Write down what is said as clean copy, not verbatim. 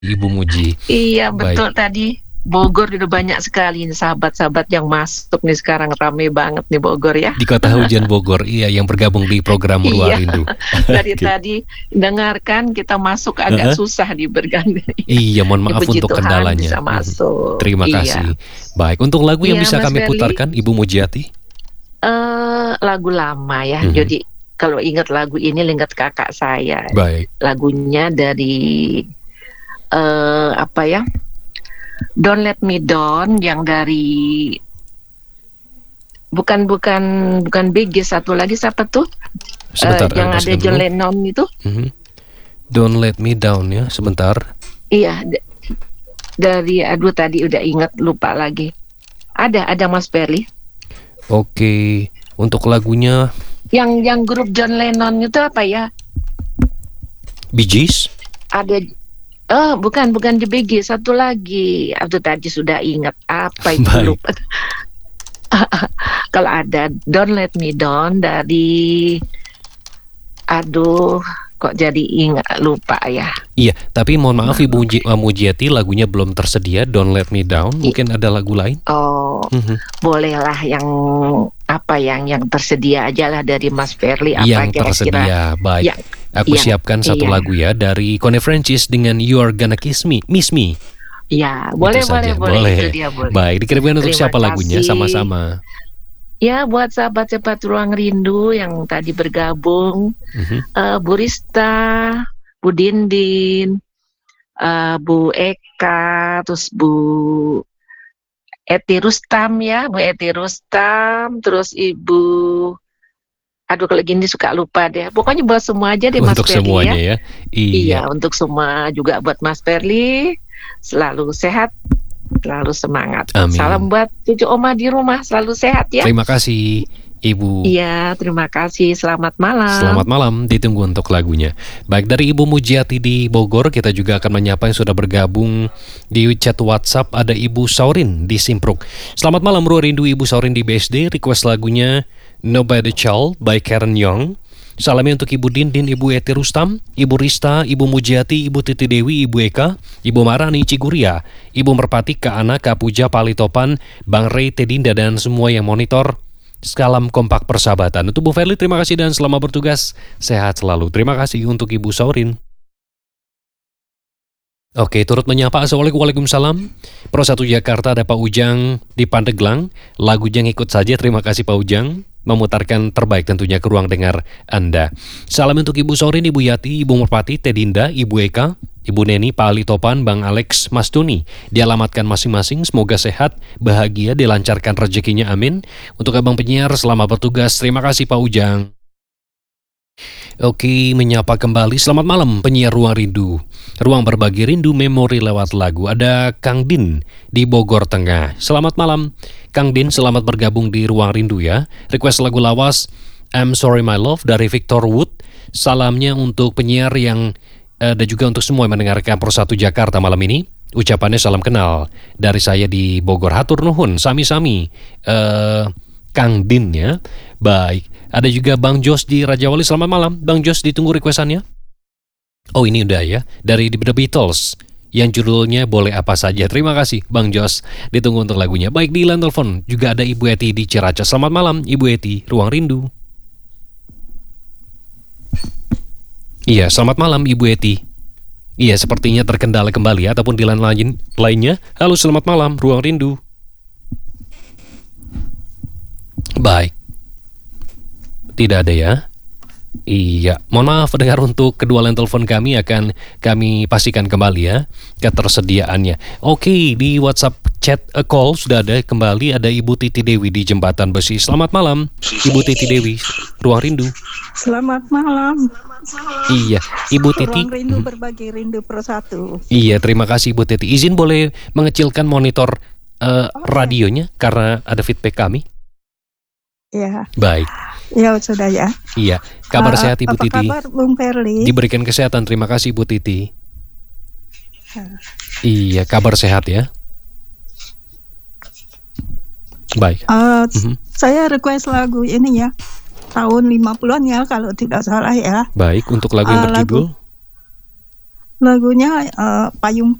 Ibu Muji. Iya Baik. betul, tadi Bogor udah banyak sekali nih sahabat-sahabat yang masuk nih, sekarang rame banget nih Bogor ya. Di kota hujan Bogor, iya, yang bergabung di program Ruang Iya, Rindu. dari Oke. tadi dengarkan kita masuk agak Heeh. susah di berganti. Iya, mohon Ya maaf puji untuk Tuhan bisa kendalanya. masuk. Terima Iya. kasih. Baik, untuk lagu yang Iya bisa Mas kami Ferly, putarkan, Ibu Mujiati? lagu lama ya. Mhm. Jadi kalau ingat lagu ini ingat kakak saya. Baik. Lagunya dari apa ya? Don't Let Me Down yang dari bukan BG, satu lagi siapa tuh? Sebentar, Yang ada kasih John dulu. Lennon itu. Don't Let Me Down ya, sebentar. Iya, dari aduh tadi udah ingat lupa lagi. Ada Mas Ferly. Oke, untuk lagunya Yang grup John Lennon itu apa ya? Bee Gees? Ada bukan di BG, satu lagi. Aduh tadi sudah ingat apa itu Baik. lupa. Kalau ada Don't Let Me Down dari aduh kok jadi ingat lupa ya. Iya, tapi mohon maaf Ibu Mujiati, lagunya belum tersedia, Don't Let Me Down. Mungkin ada lagu lain? Oh, bolehlah yang apa yang tersedia aja lah dari Mas Ferly, apa Yang kira-kira. tersedia, baik. Aku siapkan satu lagu ya dari Connie Francis dengan You Are Gonna Miss Me. Ya, boleh. Itu dia, boleh. Baik, dikirimkan untuk Terima siapa lagunya? kasih. Sama-sama. Ya, buat sahabat-sahabat Ruang Rindu yang tadi bergabung, Bu Rista, Bu Dindin, Bu Eka, terus Bu Eti Rustam ya, Bu Eti Rustam, terus Ibu, aduh kalau gini suka lupa deh. Pokoknya buat semua aja deh Mas Untuk Ferly semuanya ya. ya. Iya. Untuk semua juga buat Mas Ferly, selalu sehat, selalu semangat. Amin. Salam buat cucu oma di rumah, selalu sehat ya. Terima kasih Ibu. Iya, terima kasih. Selamat malam. Selamat malam, ditunggu untuk lagunya. Baik, dari Ibu Mujiati di Bogor, kita juga akan menyapa yang sudah bergabung di chat WhatsApp. Ada Ibu Saurin di Simpruk. Selamat malam, Ruang Rindu Ibu Saurin di BSD. Request lagunya Nobody Child by Karen Young. Salamnya untuk Ibu Dindin, Ibu Eti Rustam, Ibu Rista, Ibu Mujiati, Ibu Titi Dewi, Ibu Eka, Ibu Marani Ciguria, Ibu Merpati, Kak Ana, Kak Puja, Palitopan, Bang Rey, Tedinda, dan semua yang monitor. Salam kompak persahabatan. Untuk Bu Ferly, terima kasih dan selamat bertugas. Sehat selalu. Terima kasih untuk Ibu Saurin. Oke, turut menyapa. Assalamualaikum, waalaikumsalam. Pro 1 Jakarta, ada Pak Ujang di Pandeglang. Lagu Ujang ikut saja. Terima kasih Pak Ujang, memutarkan terbaik tentunya ke ruang dengar Anda. Salam untuk Ibu Saurin, Ibu Yati, Ibu Merpati, Tedinda, Ibu Eka, Ibu Neni, Pak Ali Topan, Bang Alex, Mas Tuni. Dialamatkan masing-masing, semoga sehat, bahagia, dilancarkan rezekinya, amin. Untuk Abang Penyiar, selamat bertugas. Terima kasih Pak Ujang. Oke, menyapa kembali. Selamat malam penyiar Ruang Rindu. Ruang berbagi rindu memori lewat lagu. Ada Kang Din di Bogor Tengah. Selamat malam Kang Din, selamat bergabung di Ruang Rindu ya. Request lagu lawas I'm Sorry My Love dari Victor Wood. Salamnya untuk penyiar yang dan juga untuk semua yang mendengarkan Pro 1 Jakarta malam ini. Ucapannya salam kenal dari saya di Bogor. Hatur nuhun, sami-sami Kang Din ya. Baik, ada juga Bang Jos di Raja Wali. Selamat malam Bang Jos, ditunggu requestannya. Oh ini udah ya, dari The Beatles yang judulnya Boleh Apa Saja. Terima kasih Bang Jos, ditunggu untuk lagunya. Baik, di line telepon juga ada Ibu Eti di Ciracas. Selamat malam Ibu Eti, Ruang Rindu. Iya, selamat malam Ibu Eti. Iya, sepertinya terkendala kembali ya, ataupun di line lainnya. Halo, selamat malam Ruang Rindu. Baik, tidak ada ya. Iya, mohon maaf dengar, untuk kedua line telepon kami akan kami pastikan kembali ya ketersediaannya. Oke, di WhatsApp chat a call sudah ada kembali, ada Ibu Titi Dewi di Jembatan Besi. Selamat malam Ibu Titi Dewi, Ruang Rindu. Selamat malam. Iya, Ibu Titi. Ruang Rindu berbagi rindu Pro 1. Iya, terima kasih Ibu Titi. Izin boleh mengecilkan monitor radionya karena ada feedback kami. Ya. Baik. Ya sudah ya. Iya, kabar sehat Ibu Titi. Apa kabar Bung Ferly? Diberikan kesehatan, terima kasih Ibu Titi. Iya, kabar sehat ya. Baik. Saya request lagu ini ya, tahun 50-an ya kalau tidak salah ya. Baik, untuk lagu yang berjudul Lagunya Payung